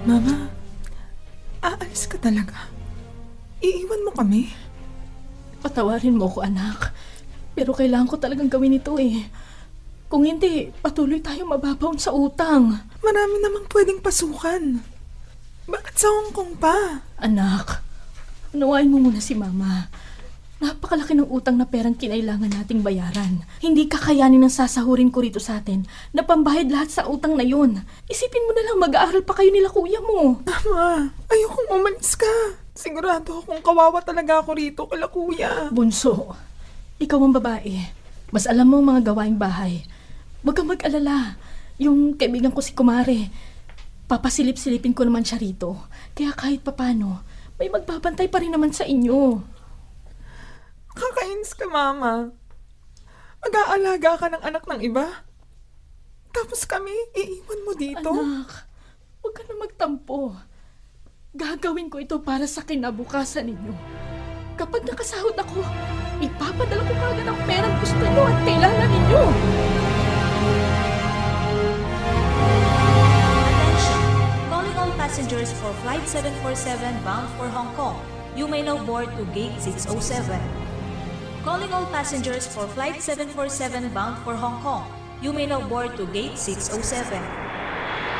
Mama, aalis ka talaga? Iiwan mo kami? Patawarin mo ko, anak. Pero kailangan ko talagang gawin ito eh. Kung hindi, patuloy tayo mababaon sa utang. Marami namang pwedeng pasukan. Bakit sa Hong Kong pa? Anak, unawain mo muna si Mama. Napakalaki ng utang na perang kinailangan nating bayaran. Hindi kakayanin ng sasahurin ko rito sa atin na pambayad lahat sa utang na yun. Isipin mo na lang mag-aaral pa kayo nila kuya mo. Mama, ayokong umalis ka. Sigurado akong kawawa talaga ako rito kala kuya. Bunso, ikaw ang babae. Mas alam mo ang mga gawaing bahay. Huwag kang mag-alala. Yung kaibigan ko si Kumare, papasilip-silipin ko naman siya rito. Kaya kahit papano, may magbabantay pa rin naman sa inyo. Kakainis ka, Mama. Mag-aalaga ka ng anak ng iba. Tapos kami, iiwan mo dito. Anak, huwag ka na magtampo. Gagawin ko ito para sa kinabukasan ninyo. Kapag nakasahod ako, ipapadala ko kagad ang perang gusto nyo at kailangan ninyo. Attention! Calling all passengers for Flight 747 bound for Hong Kong. You may now board to Gate 607. Calling all passengers for Flight 747 bound for Hong Kong. You may now board to Gate 607.